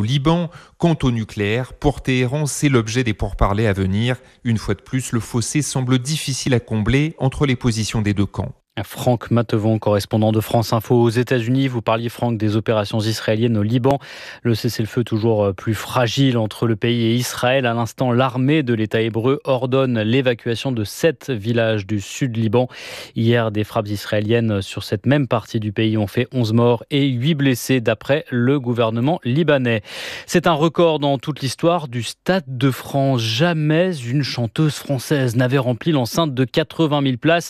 Liban. Quant au nucléaire, pour Téhéran, c'est l'objet des pourparlers à venir. Une fois de plus, le fossé semble difficile à combler entre les positions des deux camps. Franck Matevon, correspondant de France Info aux États-Unis. Vous parliez, Franck, des opérations israéliennes au Liban. Le cessez-le-feu toujours plus fragile entre le pays et Israël. À l'instant, l'armée de l'État hébreu ordonne l'évacuation de 7 villages du sud Liban. Hier, des frappes israéliennes sur cette même partie du pays ont fait 11 morts et 8 blessés d'après le gouvernement libanais. C'est un record dans toute l'histoire du Stade de France. Jamais une chanteuse française n'avait rempli l'enceinte de 80 000 places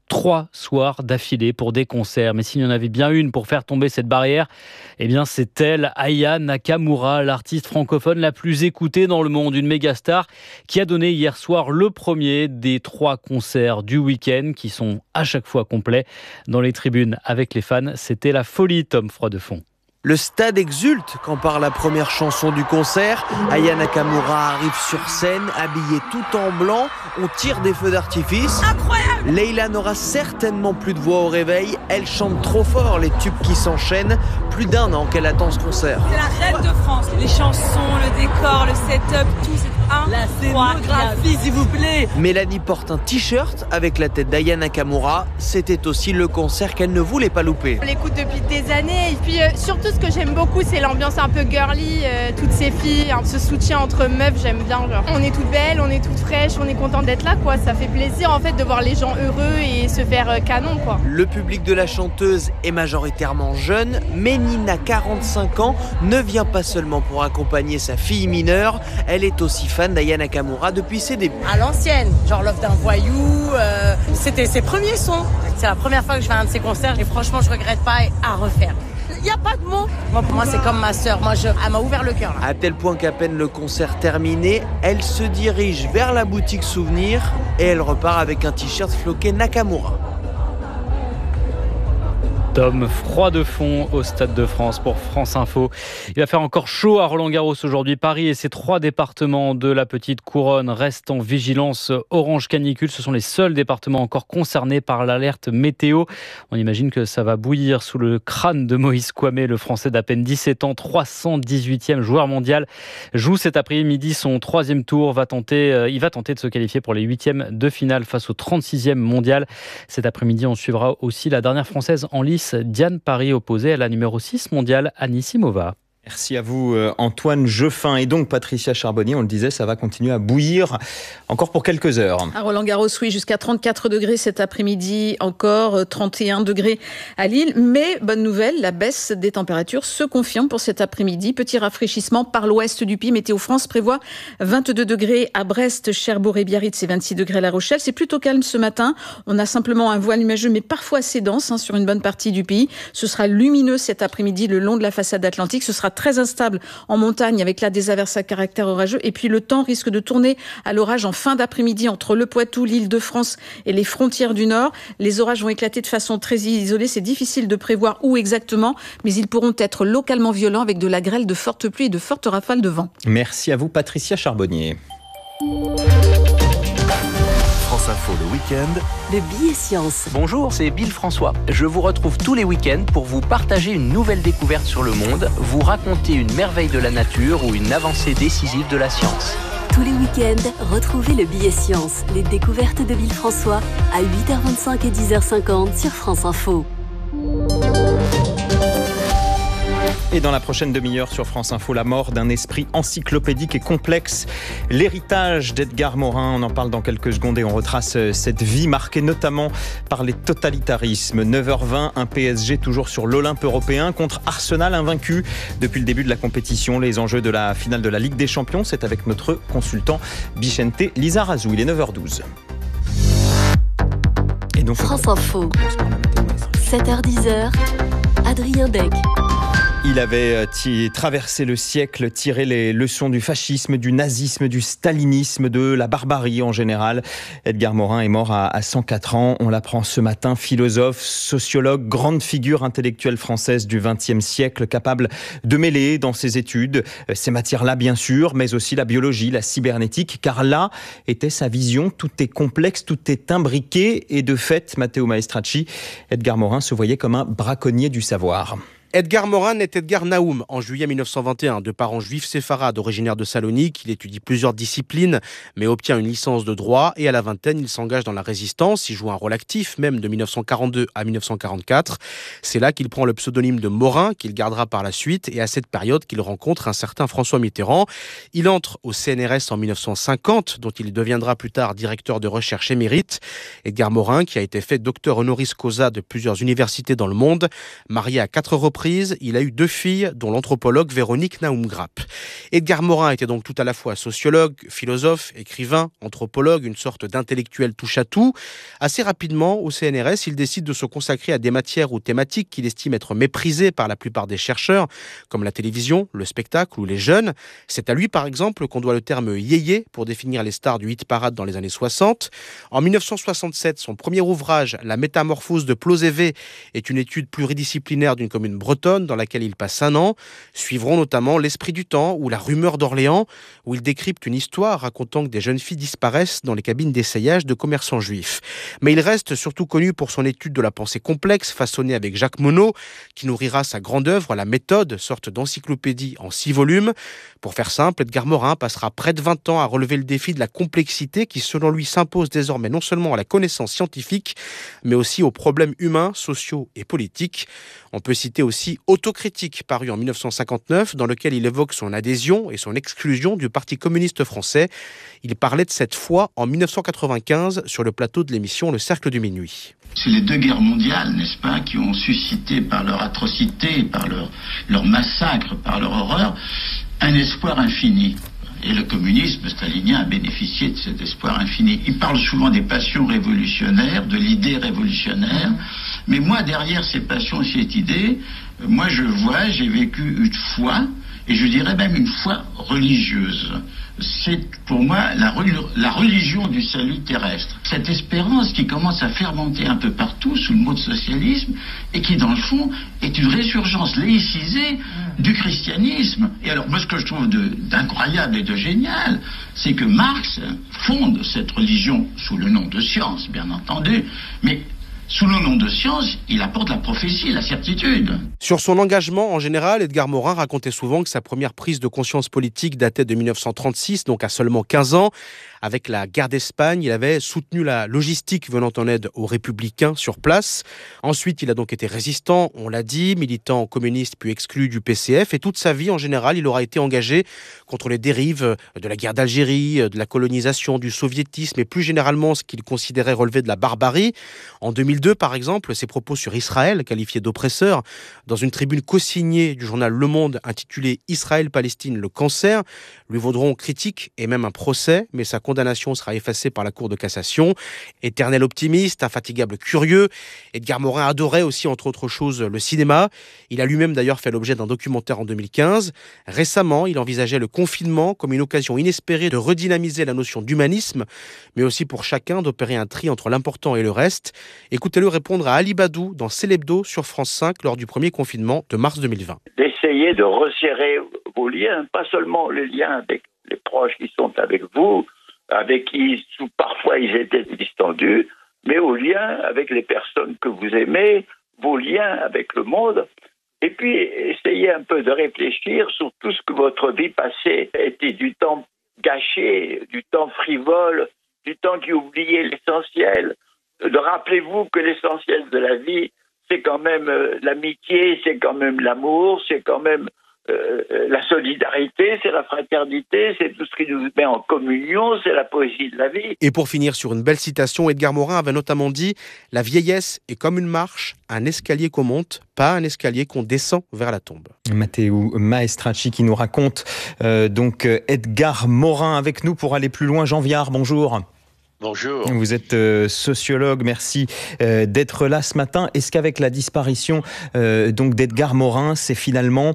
3 soirs d'affilée pour des concerts. Mais s'il y en avait bien une pour faire tomber cette barrière, eh bien c'est elle, Aya Nakamura, l'artiste francophone la plus écoutée dans le monde, une mégastar qui a donné hier soir le premier des 3 concerts du week-end qui sont à chaque fois complets. Dans les tribunes avec les fans, c'était la folie, Tom Froidefond. Le stade exulte quand par la première chanson du concert, Aya Nakamura arrive sur scène, habillée tout en blanc, on tire des feux d'artifice. Incroyable! Leïla n'aura certainement plus de voix au réveil, elle chante trop fort les tubes qui s'enchaînent. Plus d'1 an qu'elle attend ce concert. C'est la reine de France, les chansons, le décor, le setup, tout, c'est incroyable. La scénographie, s'il vous plaît. Mélanie porte un t-shirt avec la tête d'Aya Nakamura, c'était aussi le concert qu'elle ne voulait pas louper. On l'écoute depuis des années et puis surtout ce que j'aime beaucoup, c'est l'ambiance un peu girly, toutes ces filles, ce soutien entre meufs, j'aime bien. Genre. On est toutes belles, on est toutes fraîches, on est content d'être là, quoi. Ça fait plaisir en fait de voir les gens heureux et se faire canon, quoi. Le public de la chanteuse est majoritairement jeune, mais Nina, 45 ans, ne vient pas seulement pour accompagner sa fille mineure, elle est aussi fan d'Aya Nakamura depuis ses débuts. À l'ancienne, genre Love d'un voyou, c'était ses premiers sons. C'est la première fois que je fais un de ses concerts et franchement je regrette pas à refaire. Il n'y a pas de mots. Pour moi, c'est comme ma sœur. Elle m'a ouvert le cœur. Là. À tel point qu'à peine le concert terminé, elle se dirige vers la boutique souvenir et elle repart avec un t-shirt floqué Nakamura. Tom Froidefond au Stade de France pour France Info. Il va faire encore chaud à Roland-Garros aujourd'hui. Paris et ses 3 départements de la petite couronne restent en vigilance orange canicule. Ce sont les seuls départements encore concernés par l'alerte météo. On imagine que ça va bouillir sous le crâne de Moïse Kouamé, le Français d'à peine 17 ans, 318e joueur mondial. Joue cet après-midi son 3e tour. Il va tenter de se qualifier pour les 8e de finale face au 36e mondial. Cet après-midi, on suivra aussi la dernière Française en lice, Diane Paris, opposée à la numéro 6 mondiale, Anisimova. Merci à vous Antoine Jeuffin. Et donc Patricia Charbonnier, on le disait, ça va continuer à bouillir encore pour quelques heures. À Roland-Garros, oui, jusqu'à 34 degrés cet après-midi, encore 31 degrés à Lille. Mais bonne nouvelle, la baisse des températures se confirme pour cet après-midi. Petit rafraîchissement par l'ouest du pays. Météo France prévoit 22 degrés à Brest, Cherbourg et Biarritz et 26 degrés à La Rochelle. C'est plutôt calme ce matin. On a simplement un voile nuageux mais parfois assez dense sur une bonne partie du pays. Ce sera lumineux cet après-midi le long de la façade atlantique. Ce sera très instable en montagne avec là des averses à caractère orageux. Et puis le temps risque de tourner à l'orage en fin d'après-midi entre le Poitou, l'Île-de-France et les frontières du Nord. Les orages vont éclater de façon très isolée. C'est difficile de prévoir où exactement, mais ils pourront être localement violents avec de la grêle, de fortes pluies et de fortes rafales de vent. Merci à vous Patricia Charbonnier. France Info le week-end. Le billet science. Bonjour, c'est Bill François. Je vous retrouve tous les week-ends pour vous partager une nouvelle découverte sur le monde, vous raconter une merveille de la nature ou une avancée décisive de la science. Tous les week-ends, retrouvez le billet science, les découvertes de Bill François à 8h25 et 10h50 sur France Info. Et dans la prochaine demi-heure sur France Info, la mort d'un esprit encyclopédique et complexe. L'héritage d'Edgar Morin, on en parle dans quelques secondes et on retrace cette vie marquée notamment par les totalitarismes. 9h20, un PSG toujours sur l'Olympe européen contre Arsenal invaincu depuis le début de la compétition. Les enjeux de la finale de la Ligue des Champions, c'est avec notre consultant Bichente Lizarazu. Il est 9h12. Et donc, France Info, 7h10, Adrien Dec. Il avait traversé le siècle, tiré les leçons du fascisme, du nazisme, du stalinisme, de la barbarie en général. Edgar Morin est mort à 104 ans. On l'apprend ce matin. Philosophe, sociologue, grande figure intellectuelle française du XXe siècle, capable de mêler dans ses études ces matières-là, bien sûr, mais aussi la biologie, la cybernétique, car là était sa vision. Tout est complexe, tout est imbriqué. Et de fait, Matteo Maestracci, Edgar Morin se voyait comme un braconnier du savoir. Edgar Morin naît Edgar Naoum en juillet 1921. De parents juifs séfarades originaires de Salonique, il étudie plusieurs disciplines, mais obtient une licence de droit et à la vingtaine, il s'engage dans la résistance. Il joue un rôle actif, même de 1942 à 1944. C'est là qu'il prend le pseudonyme de Morin, qu'il gardera par la suite, et à cette période qu'il rencontre un certain François Mitterrand. Il entre au CNRS en 1950, dont il deviendra plus tard directeur de recherche émérite. Edgar Morin, qui a été fait docteur honoris causa de plusieurs universités dans le monde, marié à 4 reprises, il a eu 2 filles, dont l'anthropologue Véronique Naum-Grapp. Edgar Morin était donc tout à la fois sociologue, philosophe, écrivain, anthropologue, une sorte d'intellectuel touche-à-tout. Assez rapidement, au CNRS, il décide de se consacrer à des matières ou thématiques qu'il estime être méprisées par la plupart des chercheurs, comme la télévision, le spectacle ou les jeunes. C'est à lui, par exemple, qu'on doit le terme yéyé pour définir les stars du hit-parade dans les années 60. En 1967, son premier ouvrage, La métamorphose de Plozévé, est une étude pluridisciplinaire d'une commune bretonne dans laquelle il passe 1 an. Suivront notamment L'Esprit du temps ou La rumeur d'Orléans, où il décrypte une histoire racontant que des jeunes filles disparaissent dans les cabines d'essayage de commerçants juifs. Mais il reste surtout connu pour son étude de la pensée complexe façonnée avec Jacques Monod, qui nourrira sa grande œuvre, La méthode, sorte d'encyclopédie en 6 volumes. Pour faire simple, Edgar Morin passera près de 20 ans à relever le défi de la complexité qui, selon lui, s'impose désormais non seulement à la connaissance scientifique, mais aussi aux problèmes humains, sociaux et politiques. On peut citer aussi Autocritique, paru en 1959, dans lequel il évoque son adhésion et son exclusion du Parti communiste français. Il parlait de cette foi en 1995 sur le plateau de l'émission Le Cercle du Minuit. C'est les 2 guerres mondiales, n'est-ce pas, qui ont suscité par leur atrocité, par leur massacre, par leur horreur, un espoir infini. Et le communisme stalinien a bénéficié de cet espoir infini. Il parle souvent des passions révolutionnaires, de l'idée révolutionnaire. Mais moi, derrière ces passions et cette idée, moi j'ai vécu une foi, et je dirais même une foi religieuse. C'est pour moi la religion du salut terrestre. Cette espérance qui commence à fermenter un peu partout sous le mot de socialisme et qui dans le fond est une résurgence laïcisée du christianisme. Et alors moi ce que je trouve d'incroyable et de génial, c'est que Marx fonde cette religion sous le nom de science, bien entendu, mais sous le nom de science, il apporte la prophétie, la certitude. Sur son engagement, en général, Edgar Morin racontait souvent que sa première prise de conscience politique datait de 1936, donc à seulement 15 ans. Avec la guerre d'Espagne, il avait soutenu la logistique venant en aide aux républicains sur place. Ensuite, il a donc été résistant, on l'a dit, militant communiste puis exclu du PCF. Et toute sa vie, en général, il aura été engagé contre les dérives de la guerre d'Algérie, de la colonisation, du soviétisme et plus généralement ce qu'il considérait relever de la barbarie. En 2002, par exemple, ses propos sur Israël, qualifié d'oppresseur, dans une tribune co-signée du journal Le Monde intitulée « Israël-Palestine, le cancer », lui vaudront critique et même un procès, mais sa condamnation sera effacée par la Cour de cassation. Éternel optimiste, infatigable curieux, Edgar Morin adorait aussi, entre autres choses, le cinéma. Il a lui-même d'ailleurs fait l'objet d'un documentaire en 2015. Récemment, il envisageait le confinement comme une occasion inespérée de redynamiser la notion d'humanisme, mais aussi pour chacun d'opérer un tri entre l'important et le reste. Écoutez-le répondre à Ali Badou dans C'est l'Hebdo sur France 5 lors du premier confinement de mars 2020. D'essayer de resserrer vos liens, pas seulement les liens avec les proches qui sont avec vous, avec qui parfois ils étaient distendus, mais aux liens avec les personnes que vous aimez, vos liens avec le monde. Et puis, essayez un peu de réfléchir sur tout ce que votre vie passée était du temps gâché, du temps frivole, du temps qui oubliait l'essentiel. Rappelez-vous que l'essentiel de la vie, c'est quand même l'amitié, c'est quand même l'amour, c'est quand même la solidarité, c'est la fraternité, c'est tout ce qui nous met en communion, c'est la poésie de la vie. Et pour finir sur une belle citation, Edgar Morin avait notamment dit « La vieillesse est comme une marche, un escalier qu'on monte, pas un escalier qu'on descend vers la tombe. » Matteo Maestracci qui nous raconte donc Edgar Morin avec nous pour aller plus loin. Jean Viard, bonjour. Bonjour. Vous êtes sociologue, merci d'être là ce matin. Est-ce qu'avec la disparition donc d'Edgar Morin, c'est finalement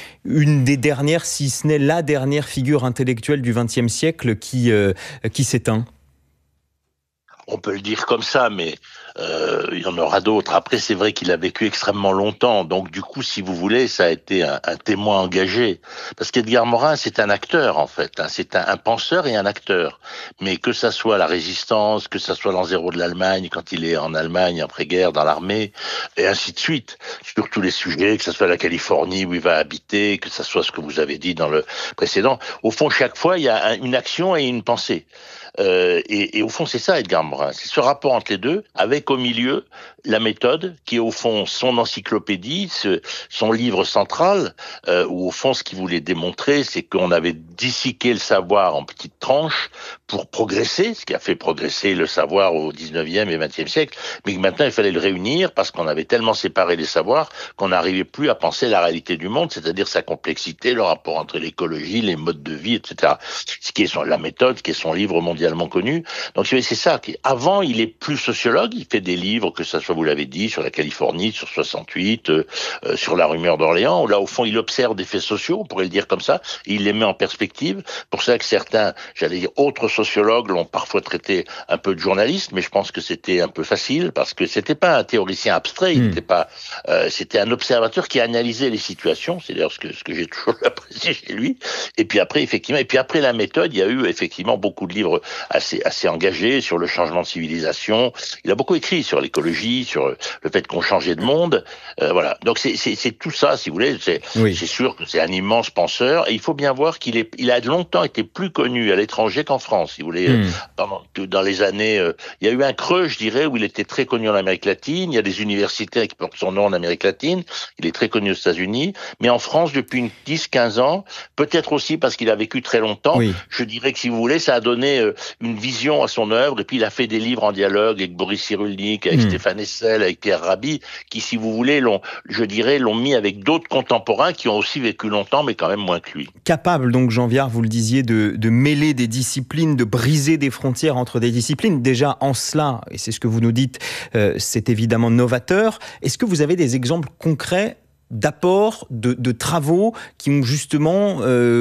une des dernières, si ce n'est la dernière figure intellectuelle du XXe siècle qui s'éteint ? On peut le dire comme ça, mais il y en aura d'autres. Après, c'est vrai qu'il a vécu extrêmement longtemps. Donc, du coup, si vous voulez, ça a été un témoin engagé. Parce qu'Edgar Morin, c'est un acteur, en fait. C'est un penseur et un acteur. Mais que ça soit la Résistance, que ça soit l'an zéro de l'Allemagne, quand il est en Allemagne, après-guerre, dans l'armée, et ainsi de suite. Sur tous les sujets, que ça soit la Californie où il va habiter, que ça soit ce que vous avez dit dans le précédent. Au fond, chaque fois, il y a une action et une pensée. Et au fond, c'est ça, Edgar Morin. C'est ce rapport entre les deux, avec au milieu la méthode, qui est au fond son encyclopédie, son livre central, où au fond, ce qu'il voulait démontrer, c'est qu'on avait disséqué le savoir en petites tranches pour progresser, ce qui a fait progresser le savoir au 19e et 20e siècle, mais que maintenant, il fallait le réunir parce qu'on avait tellement séparé les savoirs qu'on n'arrivait plus à penser la réalité du monde, c'est-à-dire sa complexité, le rapport entre l'écologie, les modes de vie, etc. Ce qui est la méthode, qui est son livre mondialement connu. Donc, c'est ça. Avant, il est plus sociologue. Il fait des livres, que ça soit, vous l'avez dit, sur la Californie, sur 68, sur la rumeur d'Orléans, où là, au fond, il observe des faits sociaux, on pourrait le dire comme ça, et il les met en perspective. Pour ça que certains, j'allais dire, autres sociologues l'ont parfois traité un peu de journaliste, mais je pense que c'était un peu facile, parce que c'était pas un théoricien abstrait, il n'était pas, c'était un observateur qui analysait les situations. C'est d'ailleurs ce que j'ai toujours apprécié chez lui. Et puis après, effectivement, la méthode, il y a eu effectivement beaucoup de livres assez engagé sur le changement de civilisation. Il a beaucoup écrit sur l'écologie, sur le fait qu'on changeait de monde. Voilà. Donc c'est tout ça, si vous voulez. C'est sûr que c'est un immense penseur. Et il faut bien voir qu'il a longtemps été plus connu à l'étranger qu'en France, si vous voulez. Dans les années, il y a eu un creux, je dirais, où il était très connu en Amérique latine. Il y a des universitaires qui portent son nom en Amérique latine. Il est très connu aux États-Unis. Mais en France, depuis 10-15 ans, peut-être aussi parce qu'il a vécu très longtemps, je dirais que, si vous voulez, ça a donné une vision à son œuvre, et puis il a fait des livres en dialogue avec Boris Cyrulnik, avec Stéphane Hessel, avec Pierre Rabhi, qui, si vous voulez, l'ont mis avec d'autres contemporains qui ont aussi vécu longtemps, mais quand même moins que lui. Capable, donc, Jean Viard, vous le disiez, de mêler des disciplines, de briser des frontières entre des disciplines. Déjà, en cela, et c'est ce que vous nous dites, c'est évidemment novateur. Est-ce que vous avez des exemples concrets d'apports, de travaux qui ont justement,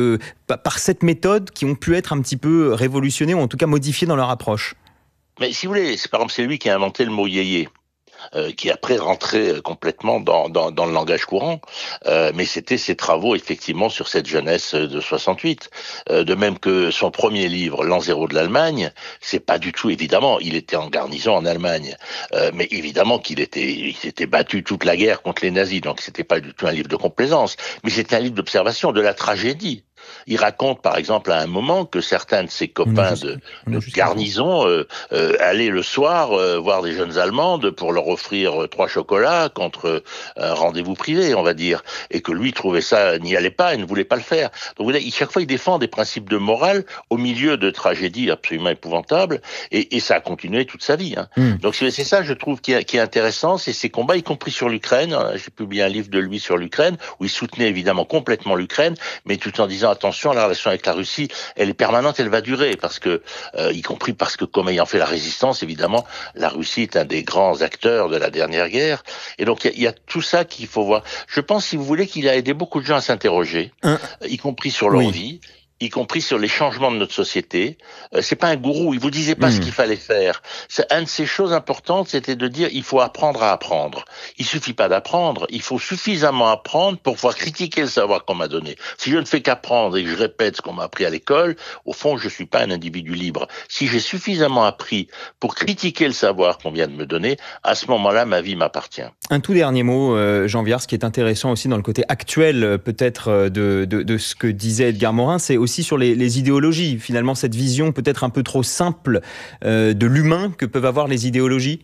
par cette méthode, qui ont pu être un petit peu révolutionnés ou en tout cas modifiés dans leur approche? Mais si vous voulez, par exemple, c'est lui qui a inventé le mot yéyé. Qui après rentrait complètement dans le langage courant, mais c'était ses travaux effectivement sur cette jeunesse de 68. De même que son premier livre, L'an zéro de l'Allemagne, c'est pas du tout, évidemment, il était en garnison en Allemagne, mais évidemment il s'était battu toute la guerre contre les nazis, donc c'était pas du tout un livre de complaisance, mais c'était un livre d'observation de la tragédie. Il raconte, par exemple, à un moment que certains de ses copains de garnison allaient le soir voir des jeunes Allemandes pour leur offrir 3 chocolats contre un rendez-vous privé, on va dire, et que lui trouvait ça, n'y allait pas et ne voulait pas le faire. Donc, vous voyez, chaque fois, il défend des principes de morale au milieu de tragédies absolument épouvantables, et ça a continué toute sa vie. Donc, c'est ça, je trouve, qui est intéressant, c'est ses combats, y compris sur l'Ukraine. J'ai publié un livre de lui sur l'Ukraine, où il soutenait évidemment complètement l'Ukraine, mais tout en disant, attention, la relation avec la Russie, elle est permanente, elle va durer, parce que, y compris parce que, comme ayant fait la résistance, évidemment, la Russie est un des grands acteurs de la dernière guerre. Et donc, il y a tout ça qu'il faut voir. Je pense, si vous voulez, qu'il a aidé beaucoup de gens à s'interroger, y compris sur leur vie, y compris sur les changements de notre société. C'est pas un gourou, il vous disait pas ce qu'il fallait faire. Un de ces choses importantes, c'était de dire, il faut apprendre à apprendre. Il suffit pas d'apprendre, il faut suffisamment apprendre pour pouvoir critiquer le savoir qu'on m'a donné. Si je ne fais qu'apprendre et que je répète ce qu'on m'a appris à l'école, au fond, je suis pas un individu libre. Si j'ai suffisamment appris pour critiquer le savoir qu'on vient de me donner, à ce moment-là, ma vie m'appartient. Un tout dernier mot, Jean Viard, ce qui est intéressant aussi dans le côté actuel, peut-être, de ce que disait Edgar Morin, c'est aussi sur les idéologies. Finalement, cette vision peut-être un peu trop simple de l'humain que peuvent avoir les idéologies.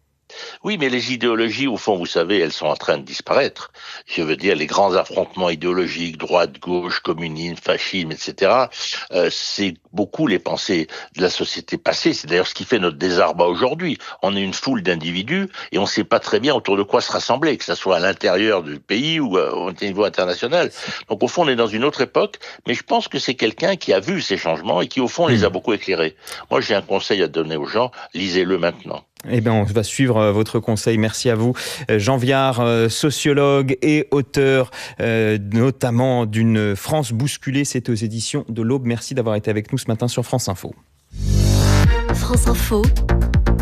Oui, mais les idéologies, au fond, vous savez, elles sont en train de disparaître. Je veux dire, les grands affrontements idéologiques, droite, gauche, communisme, fascisme, etc., c'est beaucoup les pensées de la société passée. C'est d'ailleurs ce qui fait notre désarroi aujourd'hui. On est une foule d'individus et on ne sait pas très bien autour de quoi se rassembler, que ce soit à l'intérieur du pays ou au niveau international. Donc, au fond, on est dans une autre époque, mais je pense que c'est quelqu'un qui a vu ces changements et qui, au fond, les a beaucoup éclairés. Moi, j'ai un conseil à donner aux gens, lisez-le maintenant. Eh bien, on va suivre votre conseil. Merci à vous. Jean Viard, sociologue et auteur notamment d'une France bousculée. C'est aux éditions de l'Aube. Merci d'avoir été avec nous ce matin sur France Info. France Info.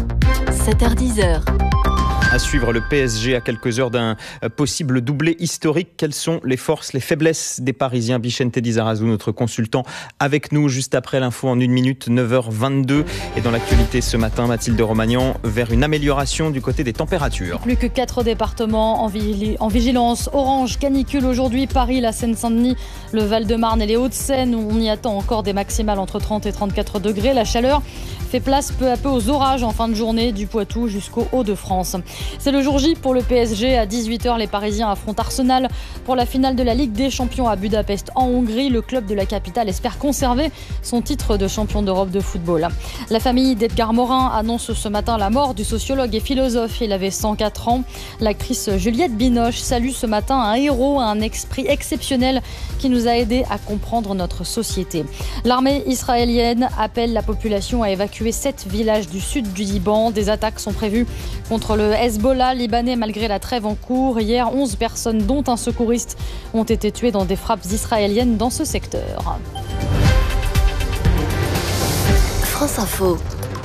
7h10. À suivre le PSG à quelques heures d'un possible doublé historique. Quelles sont les forces, les faiblesses des Parisiens? Vicente Lizarazu, notre consultant, avec nous juste après l'info en 1 minute, 9h22. Et dans l'actualité ce matin, Mathilde Romagnan, vers une amélioration du côté des températures. Plus que 4 départements en vigilance orange canicule aujourd'hui. Paris, la Seine-Saint-Denis, le Val-de-Marne et les Hauts-de-Seine. On y attend encore des maximales entre 30 et 34 degrés. La chaleur fait place peu à peu aux orages en fin de journée du Poitou jusqu'au Hauts-de-France. C'est le jour J pour le PSG. À 18h, les Parisiens affrontent Arsenal pour la finale de la Ligue des Champions à Budapest en Hongrie. Le club de la capitale espère conserver son titre de champion d'Europe de football. La famille d'Edgar Morin annonce ce matin la mort du sociologue et philosophe. Il avait 104 ans. L'actrice Juliette Binoche salue ce matin un héros, un esprit exceptionnel qui nous a aidés à comprendre notre société. L'armée israélienne appelle la population à évacuer 7 villages du sud du Liban. Des attaques sont prévues contre le Hezbollah libanais malgré la trêve en cours. Hier, 11 personnes, dont un secouriste, ont été tuées dans des frappes israéliennes dans ce secteur. France Info.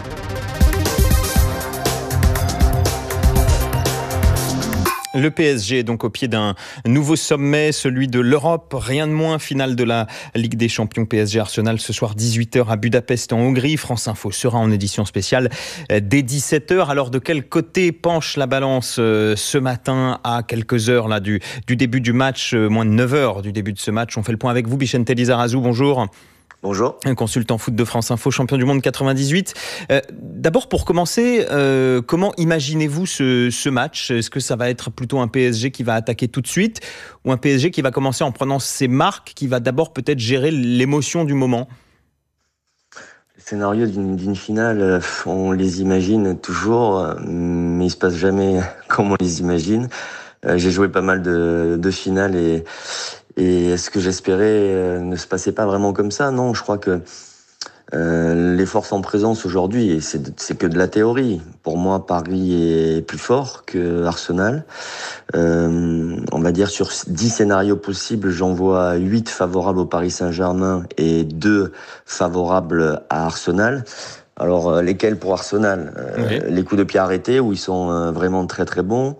Le PSG est donc au pied d'un nouveau sommet, celui de l'Europe. Rien de moins, finale de la Ligue des Champions PSG Arsenal ce soir 18h à Budapest en Hongrie. France Info sera en édition spéciale dès 17h. Alors de quel côté penche la balance ce matin à quelques heures là, du début du match, moins de 9h du début de ce match? On fait le point avec vous, Vicente Lizarazu, bonjour. Bonjour. Un consultant foot de France Info, champion du monde 98. D'abord, pour commencer, comment imaginez-vous ce match? Est-ce que ça va être plutôt un PSG qui va attaquer tout de suite ou un PSG qui va commencer en prenant ses marques, qui va d'abord peut-être gérer l'émotion du moment? Les scénarios d'une finale, on les imagine toujours, mais il se passe jamais comme on les imagine. J'ai joué pas mal de finales et ce que j'espérais ne se passait pas vraiment comme ça. Non, je crois que les forces en présence aujourd'hui, et c'est que de la théorie. Pour moi, Paris est plus fort que Arsenal. On va dire sur 10 scénarios possibles, j'en vois 8 favorables au Paris Saint-Germain et 2 favorables à Arsenal. Alors, lesquels pour Arsenal? Les coups de pied arrêtés, où ils sont vraiment très très bons.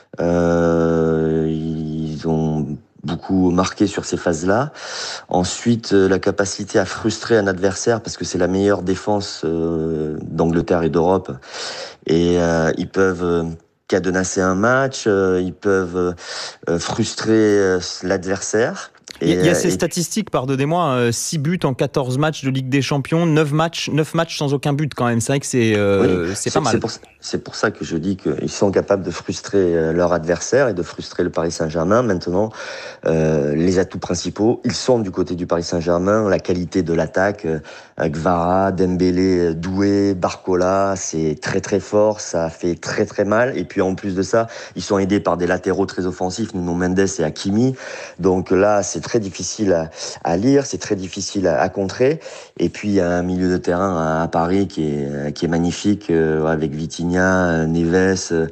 Ils ont beaucoup marqué sur ces phases-là. Ensuite, la capacité à frustrer un adversaire, parce que c'est la meilleure défense d'Angleterre et d'Europe. Et ils peuvent cadenasser un match, ils peuvent frustrer l'adversaire. Il y a ces statistiques, pardonnez-moi, 6 buts en 14 matchs de Ligue des Champions, 9 matchs sans aucun but quand même. C'est vrai que c'est pas mal. C'est pour ça que je dis qu'ils sont capables de frustrer leur adversaire et de frustrer le Paris Saint-Germain. Maintenant, les atouts principaux, ils sont du côté du Paris Saint-Germain. La qualité de l'attaque, Gvara, Dembélé, Doué, Barcola, c'est très très fort, ça fait très très mal. Et puis en plus de ça, ils sont aidés par des latéraux très offensifs, Nuno Mendes et Hakimi. Donc là, c'est très difficile à lire, c'est très difficile à contrer. Et puis il y a un milieu de terrain à Paris qui est magnifique, avec Vitinha, Neves.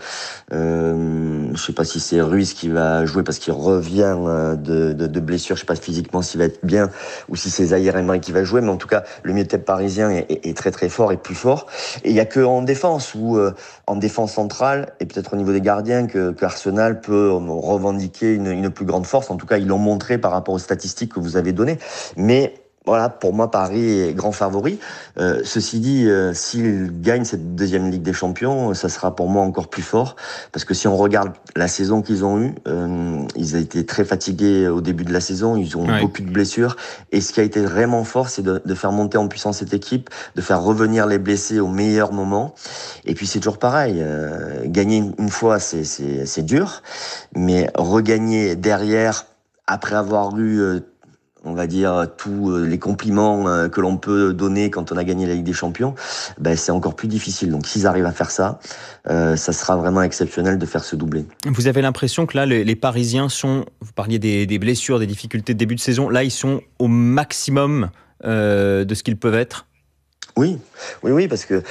Je sais pas si c'est Ruiz qui va jouer parce qu'il revient de blessure. Je sais pas physiquement s'il va être bien ou si c'est Zahir Emery qui va jouer. Mais en tout cas, le milieu de tête parisien est très très fort et plus fort. Et il y a que en défense ou en défense centrale et peut-être au niveau des gardiens que Arsenal peut revendiquer une plus grande force. En tout cas, ils l'ont montré par rapport aux statistiques que vous avez données. Mais voilà, pour moi, Paris est grand favori. Ceci dit, s'ils gagnent cette deuxième Ligue des Champions, ça sera pour moi encore plus fort. Parce que si on regarde la saison qu'ils ont eue, ils ont été très fatigués au début de la saison. Ils ont beaucoup de blessures. Et ce qui a été vraiment fort, c'est de faire monter en puissance cette équipe, de faire revenir les blessés au meilleur moment. Et puis c'est toujours pareil. Gagner une fois, c'est dur. Mais regagner derrière, après avoir eu on va dire tous les compliments que l'on peut donner quand on a gagné la Ligue des Champions, c'est encore plus difficile. Donc s'ils arrivent à faire ça, ça sera vraiment exceptionnel de faire ce doublé. Vous avez l'impression que là, les Parisiens sont, vous parliez des blessures, des difficultés de début de saison, là ils sont au maximum de ce qu'ils peuvent être? Oui, parce que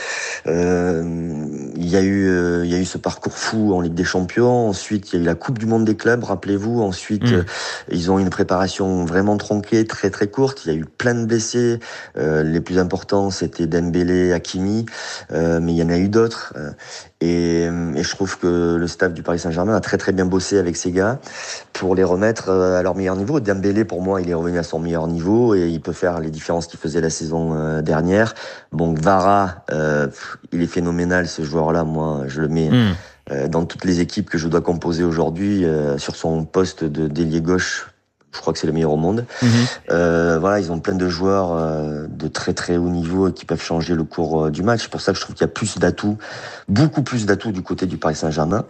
il y a eu ce parcours fou en Ligue des Champions. Ensuite, il y a eu la Coupe du Monde des clubs, rappelez-vous. Ensuite, ils ont une préparation vraiment tronquée, très très courte. Il y a eu plein de blessés. Les plus importants, c'était Dembélé, Hakimi, mais il y en a eu d'autres. Et je trouve que le staff du Paris Saint-Germain a très très bien bossé avec ces gars pour les remettre à leur meilleur niveau. Dembélé, pour moi, il est revenu à son meilleur niveau et il peut faire les différences qu'il faisait la saison dernière. Bon, Vara, il est phénoménal ce joueur-là. Moi, je le mets dans toutes les équipes que je dois composer aujourd'hui sur son poste d'ailier gauche. Je crois que c'est le meilleur au monde. Voilà, ils ont plein de joueurs de très très haut niveau qui peuvent changer le cours du match. C'est pour ça que je trouve qu'il y a plus d'atouts, beaucoup plus d'atouts du côté du Paris Saint-Germain.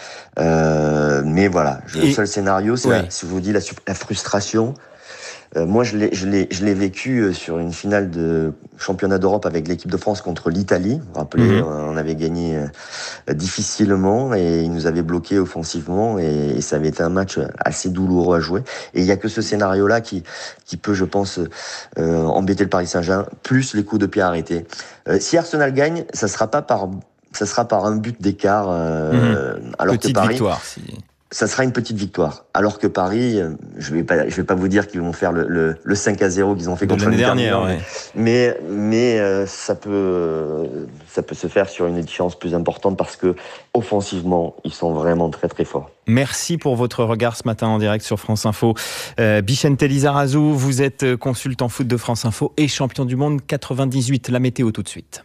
Mais voilà, le seul scénario, c'est si je vous dis la frustration. Moi, je l'ai vécu sur une finale de championnat d'Europe avec l'équipe de France contre l'Italie. Vous vous rappelez, on avait gagné difficilement et ils nous avaient bloqués offensivement et ça avait été un match assez douloureux à jouer. Et il y a que ce scénario-là qui peut, je pense, embêter le Paris Saint-Germain, plus les coups de pied arrêtés. Si Arsenal gagne, ça sera par un but d'écart, alors petite que Paris. Victoire, Ça sera une petite victoire. Alors que Paris, je vais pas vous dire qu'ils vont faire le 5-0 qu'ils ont fait contre l'année dernière, mais ça peut se faire sur une différence plus importante parce que offensivement, ils sont vraiment très très forts. Merci pour votre regard ce matin en direct sur France Info. Bicente Lizarazu, vous êtes consultant foot de France Info et champion du monde 98. La météo tout de suite.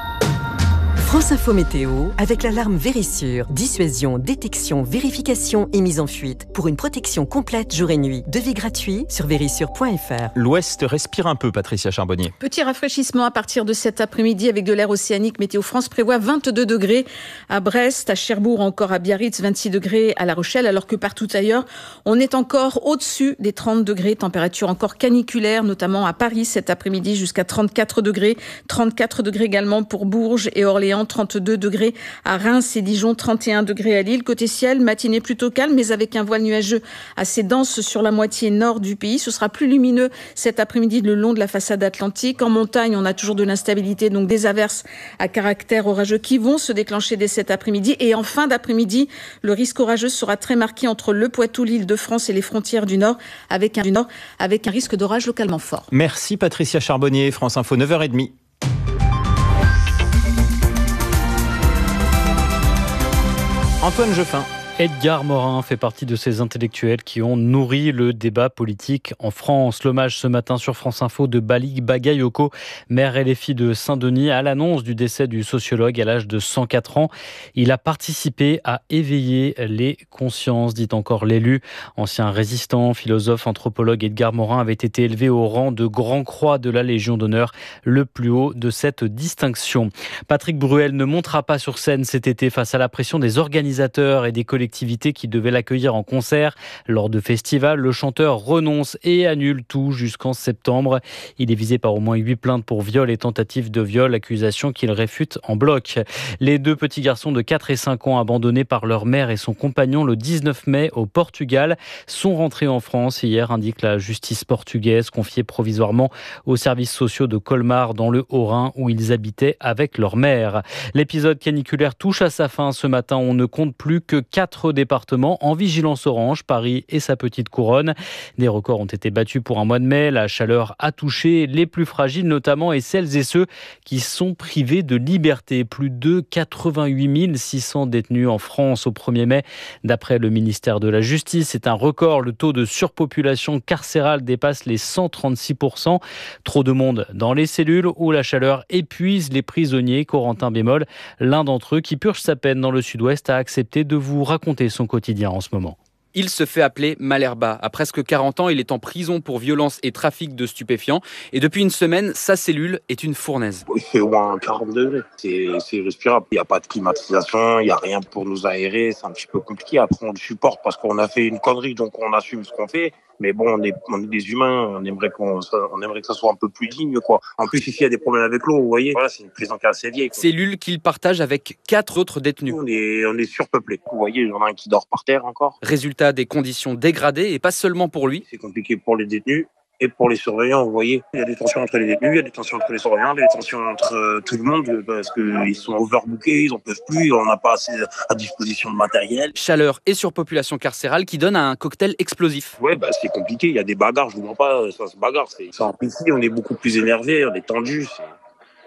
France Info Météo, avec l'alarme Vérissure. Dissuasion, détection, vérification et mise en fuite. Pour une protection complète jour et nuit. Devis gratuit sur vérissure.fr. L'Ouest respire un peu, Patricia Charbonnier. Petit rafraîchissement à partir de cet après-midi avec de l'air océanique. Météo France prévoit 22 degrés à Brest, à Cherbourg, encore à Biarritz, 26 degrés à La Rochelle, alors que partout ailleurs, on est encore au-dessus des 30 degrés. Température encore caniculaire, notamment à Paris cet après-midi, jusqu'à 34 degrés. 34 degrés également pour Bourges et Orléans. 32 degrés à Reims et Dijon, 31 degrés à Lille. Côté ciel, matinée plutôt calme, mais avec un voile nuageux assez dense sur la moitié nord du pays. Ce sera plus lumineux cet après-midi le long de la façade atlantique. En montagne, on a toujours de l'instabilité, donc des averses à caractère orageux qui vont se déclencher dès cet après-midi. Et en fin d'après-midi, le risque orageux sera très marqué entre le Poitou, l'Île-de-France et les frontières du Nord, avec un risque d'orage localement fort. Merci Patricia Charbonnier, France Info, 9h30. Antoine Jeffin. Edgar Morin fait partie de ces intellectuels qui ont nourri le débat politique en France. L'hommage ce matin sur France Info de Balik Bagayoko, mère et les filles de Saint-Denis, à l'annonce du décès du sociologue à l'âge de 104 ans. Il a participé à éveiller les consciences, dit encore l'élu. Ancien résistant, philosophe, anthropologue, Edgar Morin avait été élevé au rang de Grand Croix de la Légion d'honneur, le plus haut de cette distinction. Patrick Bruel ne montera pas sur scène cet été face à la pression des organisateurs et des collectivités qui devait l'accueillir en concert. Lors de festivals, le chanteur renonce et annule tout jusqu'en septembre. Il est visé par au moins 8 plaintes pour viol et tentative de viol, accusation qu'il réfute en bloc. Les deux petits garçons de 4 et 5 ans abandonnés par leur mère et son compagnon le 19 mai au Portugal sont rentrés en France hier, indique la justice portugaise, confiée provisoirement aux services sociaux de Colmar dans le Haut-Rhin où ils habitaient avec leur mère. L'épisode caniculaire touche à sa fin ce matin. On ne compte plus que 4 départements en vigilance orange, Paris et sa petite couronne. Des records ont été battus pour un mois de mai. La chaleur a touché les plus fragiles notamment et celles et ceux qui sont privés de liberté. Plus de 88 600 détenus en France au 1er mai. D'après le ministère de la Justice, c'est un record. Le taux de surpopulation carcérale dépasse les 136%. Trop de monde dans les cellules où la chaleur épuise les prisonniers. Corentin Bémol, l'un d'entre eux qui purge sa peine dans le sud-ouest, a accepté de vous raconter son quotidien en ce moment. Il se fait appeler Malherba. À presque 40 ans, il est en prison pour violence et trafic de stupéfiants. Et depuis une semaine, sa cellule est une fournaise. Il fait au moins 40 degrés. C'est respirable. Il n'y a pas de climatisation, il n'y a rien pour nous aérer. C'est un petit peu compliqué. Après, on le supporte parce qu'on a fait une connerie, donc on assume ce qu'on fait. Mais bon, on est des humains, on aimerait que ça soit un peu plus digne, quoi. En plus, ici, il y a des problèmes avec l'eau, vous voyez. Voilà, c'est une prison qui est assez vieille, quoi. Cellule qu'il partage avec 4 autres détenus. On est surpeuplé. Vous voyez, il y en a un qui dort par terre encore. Résultat, des conditions dégradées et pas seulement pour lui. C'est compliqué pour les détenus. Et pour les surveillants, vous voyez, il y a des tensions entre les détenus, il y a des tensions entre les surveillants, il y a des tensions entre tout le monde parce qu'ils sont overbookés, ils n'en peuvent plus, on n'a pas assez à disposition de matériel. Chaleur et surpopulation carcérale qui donne un cocktail explosif. Ouais, c'est compliqué, il y a des bagarres, je vous mens pas, ça se bagarre. Ici, on est beaucoup plus énervé, on est tendu.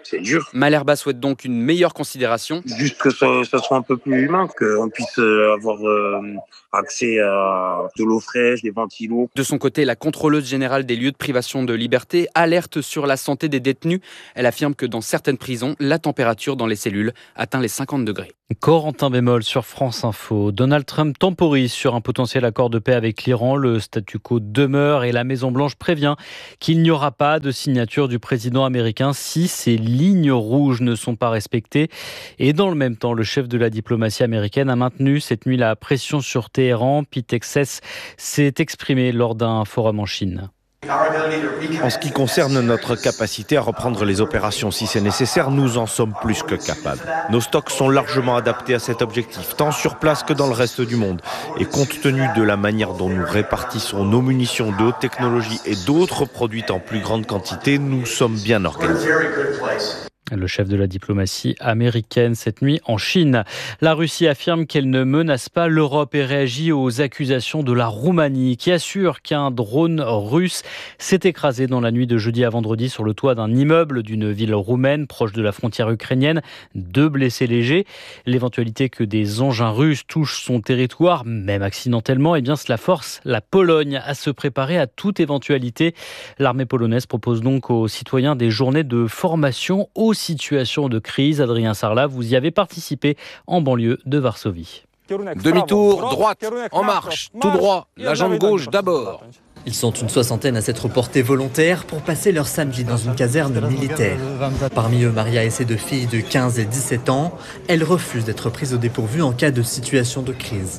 c'est dur. Malherbe souhaite donc une meilleure considération. Juste que ça soit un peu plus humain, qu'on puisse avoir accès à de l'eau fraîche, des ventilos. De son côté, la contrôleuse générale des lieux de privation de liberté alerte sur la santé des détenus. Elle affirme que dans certaines prisons, la température dans les cellules atteint les 50 degrés. Corentin Bémol sur France Info. Donald Trump temporise sur un potentiel accord de paix avec l'Iran. Le statu quo demeure et la Maison-Blanche prévient qu'il n'y aura pas de signature du président américain si ces lignes rouges ne sont pas respectées. Et dans le même temps, le chef de la diplomatie américaine a maintenu cette nuit la pression sur Téhéran. Pete Hegseth s'est exprimé lors d'un forum en Chine. En ce qui concerne notre capacité à reprendre les opérations si c'est nécessaire, nous en sommes plus que capables. Nos stocks sont largement adaptés à cet objectif, tant sur place que dans le reste du monde. Et compte tenu de la manière dont nous répartissons nos munitions de haute technologie et d'autres produites en plus grande quantité, nous sommes bien organisés. Le chef de la diplomatie américaine cette nuit en Chine. La Russie affirme qu'elle ne menace pas l'Europe et réagit aux accusations de la Roumanie qui assure qu'un drone russe s'est écrasé dans la nuit de jeudi à vendredi sur le toit d'un immeuble d'une ville roumaine proche de la frontière ukrainienne. 2 blessés légers. L'éventualité que des engins russes touchent son territoire, même accidentellement, cela force la Pologne à se préparer à toute éventualité. L'armée polonaise propose donc aux citoyens des journées de formation aux situations de crise. Adrien Sarlat, vous y avez participé en banlieue de Varsovie. Demi-tour, droite, en marche, tout droit, la jambe gauche d'abord. Ils sont une soixantaine à s'être portés volontaires pour passer leur samedi dans une caserne militaire. Parmi eux, Maria et ses 2 filles de 15 et 17 ans. Elles refusent d'être prises au dépourvu en cas de situation de crise.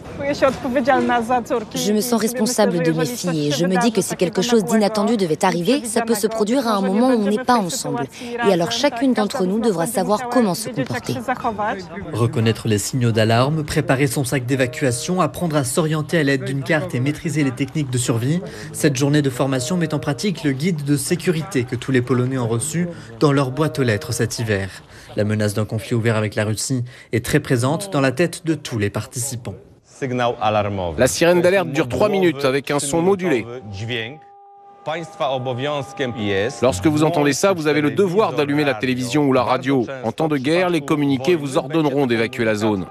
Je me sens responsable de mes filles et je me dis que si quelque chose d'inattendu devait arriver, ça peut se produire à un moment où on n'est pas ensemble. Et alors chacune d'entre nous devra savoir comment se comporter. Reconnaître les signaux d'alarme, préparer son sac d'évacuation, apprendre à s'orienter à l'aide d'une carte et maîtriser les techniques de survie. Cette journée de formation met en pratique le guide de sécurité que tous les Polonais ont reçu dans leur boîte aux lettres cet hiver. La menace d'un conflit ouvert avec la Russie est très présente dans la tête de tous les participants. La sirène d'alerte dure 3 minutes avec un son modulé. Lorsque vous entendez ça, vous avez le devoir d'allumer la télévision ou la radio. En temps de guerre, les communiqués vous ordonneront d'évacuer la zone.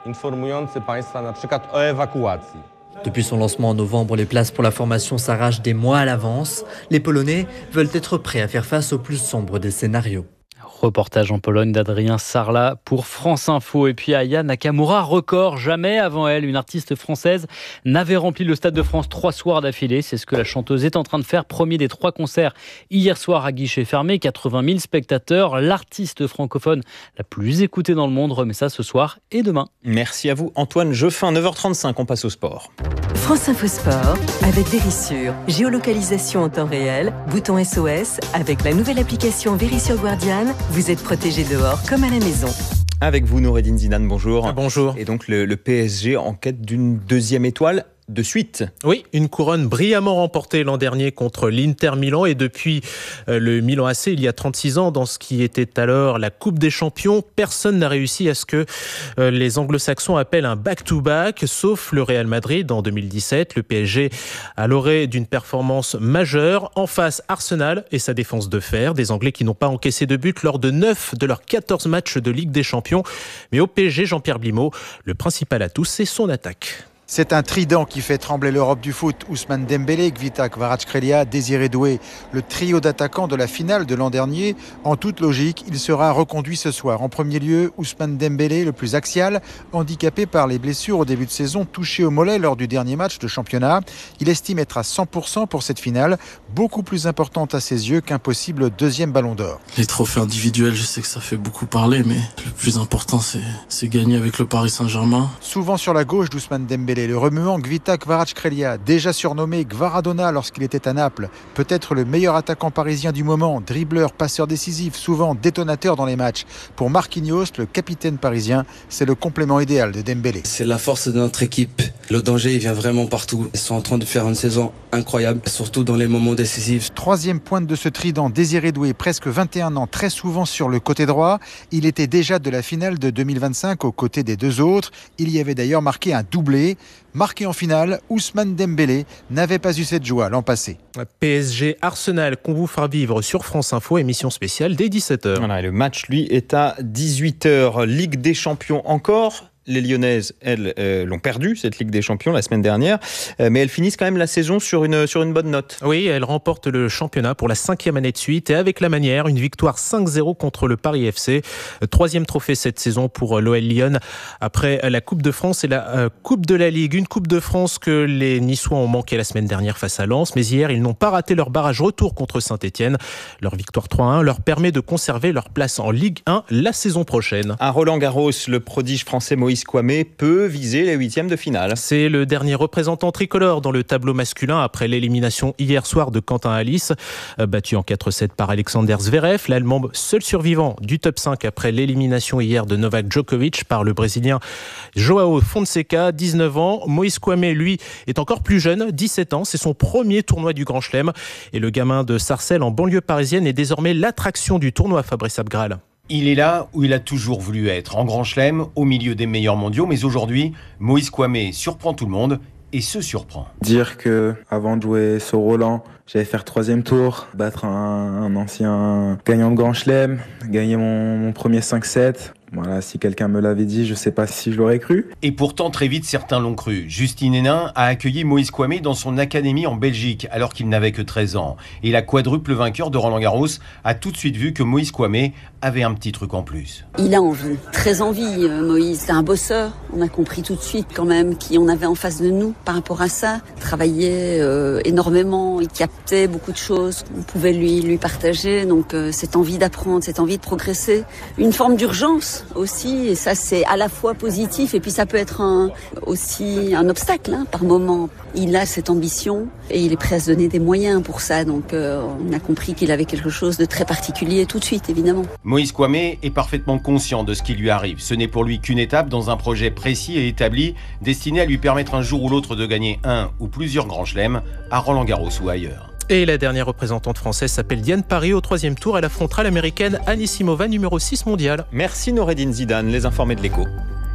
Depuis son lancement en novembre, les places pour la formation s'arrachent des mois à l'avance. Les Polonais veulent être prêts à faire face au plus sombre des scénarios. Reportage en Pologne d'Adrien Sarlat pour France Info. Et puis Aya Nakamura, record. Jamais avant elle, une artiste française n'avait rempli le Stade de France 3 soirs d'affilée. C'est ce que la chanteuse est en train de faire. Premier des 3 concerts hier soir à guichet fermé. 80 000 spectateurs. L'artiste francophone la plus écoutée dans le monde remet ça ce soir et demain. Merci à vous Antoine Jeffin. 9h35, on passe au sport. France Info Sport avec Vérissure. Géolocalisation en temps réel, bouton SOS. Avec la nouvelle application Vérissure Guardian, vous êtes protégé dehors comme à la maison. Avec vous Noureddine Zidane, bonjour. Bonjour. Et donc le PSG en quête d'une 2e étoile de suite. Oui, une couronne brillamment remportée l'an dernier contre l'Inter Milan et depuis le Milan AC il y a 36 ans dans ce qui était alors la Coupe des Champions, personne n'a réussi à ce que les anglo-saxons appellent un back-to-back, sauf le Real Madrid en 2017. Le PSG à l'orée d'une performance majeure. En face, Arsenal et sa défense de fer, des Anglais qui n'ont pas encaissé de but lors de 9 de leurs 14 matchs de Ligue des Champions. Mais au PSG, Jean-Pierre Blimaud, le principal atout, c'est son attaque. C'est un trident qui fait trembler l'Europe du foot. Ousmane Dembélé, Gvita Kvaratskhelia, Désiré Doué. Le trio d'attaquants de la finale de l'an dernier. En toute logique, il sera reconduit ce soir. En premier lieu, Ousmane Dembélé, le plus axial, handicapé par les blessures au début de saison, touché au mollet lors du dernier match de championnat. Il estime être à 100% pour cette finale, beaucoup plus importante à ses yeux qu'un possible 2e ballon d'or. Les trophées individuels, je sais que ça fait beaucoup parler, mais le plus important, c'est gagner avec le Paris Saint-Germain. Souvent sur la gauche d'Ousmane Dembélé, le remuant Gvita Kvaratskhelia, déjà surnommé Gvaradona lorsqu'il était à Naples, peut-être le meilleur attaquant parisien du moment, dribbleur, passeur décisif, souvent détonateur dans les matchs. Pour Marquinhos, le capitaine parisien, c'est le complément idéal de Dembélé. C'est la force de notre équipe. Le danger, il vient vraiment partout. Ils sont en train de faire une saison incroyable, surtout dans les moments décisifs. 3e pointe de ce trident, Désiré Doué, presque 21 ans, très souvent sur le côté droit. Il était déjà de la finale de 2025 aux côtés des 2 autres. Il y avait d'ailleurs marqué un doublé. Marqué en finale, Ousmane Dembélé n'avait pas eu cette joie l'an passé. PSG Arsenal qu'on vous fera vivre sur France Info, émission spéciale dès 17h. Voilà, et le match, lui, est à 18h. Ligue des Champions encore. Les Lyonnaises, elles, l'ont perdu, cette Ligue des Champions, la semaine dernière. Mais elles finissent quand même la saison sur une bonne note. Oui, elles remportent le championnat pour la 5e année de suite. Et avec la manière, une victoire 5-0 contre le Paris FC. 3e trophée cette saison pour l'OL Lyon. Après la Coupe de France et la Coupe de la Ligue. Une Coupe de France que les Niçois ont manqué la semaine dernière face à Lens. Mais hier, ils n'ont pas raté leur barrage retour contre Saint-Etienne. Leur victoire 3-1 leur permet de conserver leur place en Ligue 1 la saison prochaine. À Roland-Garros, le prodige français Moïse Kouamé peut viser les 8e de finale. C'est le dernier représentant tricolore dans le tableau masculin après l'élimination hier soir de Quentin Halys, battu en 4-7 par Alexander Zverev, l'Allemand seul survivant du top 5 après l'élimination hier de Novak Djokovic par le Brésilien Joao Fonseca, 19 ans. Moïse Kouamé, lui, est encore plus jeune, 17 ans. C'est son premier tournoi du Grand Chelem. Et le gamin de Sarcelles en banlieue parisienne est désormais l'attraction du tournoi, Fabrice Abgral. Il est là où il a toujours voulu être, en Grand Chelem, au milieu des meilleurs mondiaux. Mais aujourd'hui, Moïse Kouamé surprend tout le monde et se surprend. Dire que avant de jouer sur Roland, j'allais faire 3e tour, battre un ancien gagnant de Grand Chelem, gagner mon premier 5-7. Voilà, si quelqu'un me l'avait dit, je ne sais pas si je l'aurais cru. Et pourtant, très vite, certains l'ont cru. Justine Hénin a accueilli Moïse Kouamé dans son académie en Belgique, alors qu'il n'avait que 13 ans. Et la quadruple vainqueur de Roland-Garros a tout de suite vu que Moïse Kouamé avait un petit truc en plus. Il a envie, très envie, Moïse. C'est un bosseur. On a compris tout de suite quand même qui on avait en face de nous par rapport à ça. Il travaillait énormément, il captait beaucoup de choses qu'on pouvait lui partager. Donc cette envie d'apprendre, cette envie de progresser. Une forme d'urgence aussi, et ça c'est à la fois positif et puis ça peut être aussi un obstacle par moment. Il a cette ambition et il est prêt à se donner des moyens pour ça, donc on a compris qu'il avait quelque chose de très particulier tout de suite, évidemment. Moïse Kouamé est parfaitement conscient de ce qui lui arrive. Ce n'est pour lui qu'une étape dans un projet précis et établi, destiné à lui permettre un jour ou l'autre de gagner un ou plusieurs grands chelems à Roland-Garros ou ailleurs. Et la dernière représentante française s'appelle Diane Parry. Au 3e tour, elle affrontera l'américaine Anisimova, numéro 6 mondial. Merci Noureddine Zidane, les informés de l'Écho.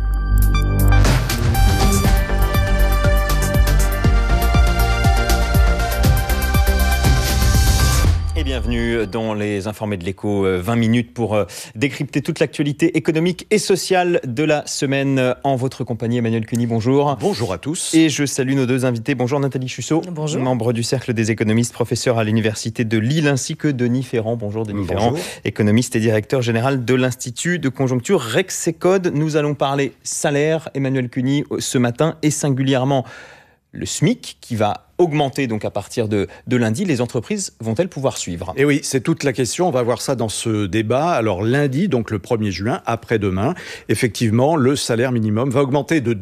Et bienvenue dans les informés de l'Écho, 20 minutes pour décrypter toute l'actualité économique et sociale de la semaine. En votre compagnie, Emmanuel Cuny, bonjour. Bonjour à tous. Et je salue nos deux invités. Bonjour Nathalie Chussot, bonjour. Membre du Cercle des économistes, professeur à l'Université de Lille, ainsi que Denis Ferrand. Bonjour Denis Ferrand, économiste et directeur général de l'Institut de conjoncture Rexecode. Nous allons parler salaire, Emmanuel Cuny, ce matin, et singulièrement le SMIC qui va augmenter donc à partir de lundi. Les entreprises vont-elles pouvoir suivre ? Et oui, c'est toute la question. On va voir ça dans ce débat. Alors lundi, donc le 1er juin, après-demain, effectivement, le salaire minimum va augmenter de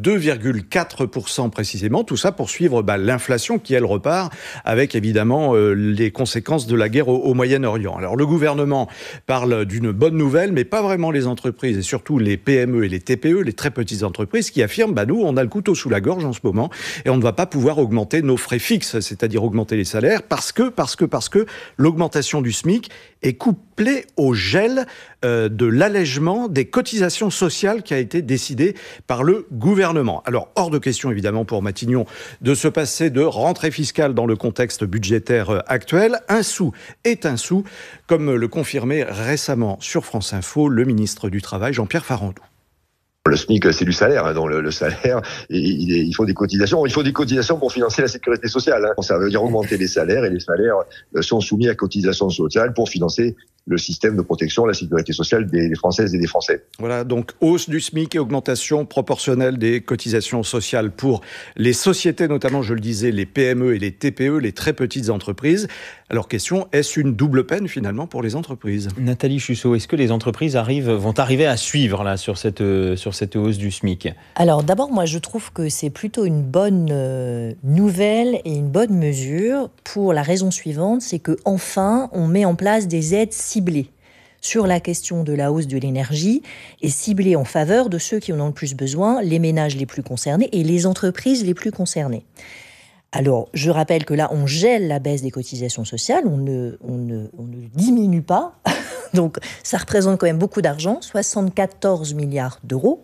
2,4% précisément. Tout ça pour suivre l'inflation qui, elle, repart avec évidemment les conséquences de la guerre au Moyen-Orient. Alors le gouvernement parle d'une bonne nouvelle, mais pas vraiment les entreprises et surtout les PME et les TPE, les très petites entreprises qui affirment, nous, on a le couteau sous la gorge en ce moment et on ne va pas pouvoir augmenter nos frais fixe, c'est-à-dire augmenter les salaires, parce que l'augmentation du SMIC est couplée au gel de l'allègement des cotisations sociales qui a été décidé par le gouvernement. Alors, hors de question, évidemment, pour Matignon, de se passer de rentrée fiscale dans le contexte budgétaire actuel. Un sou est un sou, comme le confirmait récemment sur France Info le ministre du Travail, Jean-Pierre Farandou. Le SMIC, c'est du salaire. Donc le salaire, il faut des cotisations. Il faut des cotisations pour financer la sécurité sociale. Ça veut dire augmenter les salaires, et les salaires sont soumis à cotisations sociales pour financer le système de protection, la sécurité sociale des Françaises et des Français. Voilà, donc hausse du SMIC et augmentation proportionnelle des cotisations sociales pour les sociétés, notamment, je le disais, les PME et les TPE, les très petites entreprises. Alors question, est-ce une double peine finalement pour les entreprises ? Nathalie Chussot, est-ce que les entreprises vont arriver à suivre là, sur cette hausse du SMIC ? Alors d'abord, moi je trouve que c'est plutôt une bonne nouvelle et une bonne mesure pour la raison suivante, c'est qu'enfin on met en place des aides ciblées sur la question de la hausse de l'énergie et ciblées en faveur de ceux qui en ont le plus besoin, les ménages les plus concernés et les entreprises les plus concernées. Alors, je rappelle que là, on gèle la baisse des cotisations sociales, on ne diminue pas. Donc, ça représente quand même beaucoup d'argent, 74 milliards d'euros.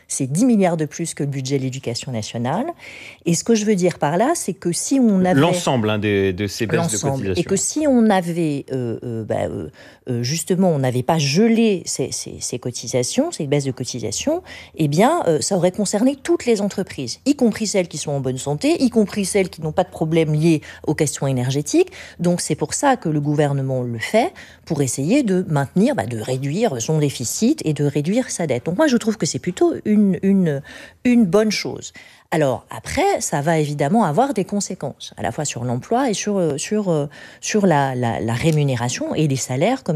C'est 10 milliards de plus que le budget de l'éducation nationale. Et ce que je veux dire par là, c'est que si on avait... L'ensemble de ces baisses de cotisation. Et que si on avait, justement, on n'avait pas gelé ces cotisations, ces baisses de cotisations, eh bien, ça aurait concerné toutes les entreprises, y compris celles qui sont en bonne santé, y compris celles qui n'ont pas de problème liés aux questions énergétiques. Donc, c'est pour ça que le gouvernement le fait, pour essayer de maintenir, de réduire son déficit et de réduire sa dette. Donc, moi, je trouve que c'est plutôt une bonne chose. Alors, après, ça va évidemment avoir des conséquences, à la fois sur l'emploi et sur la rémunération et les salaires, comme